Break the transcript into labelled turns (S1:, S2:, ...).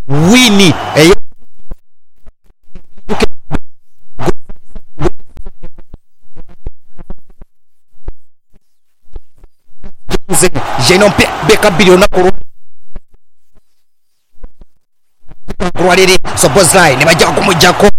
S1: wini j'ai non beka biliona ko rwalere so bozai ne bajja kumujjako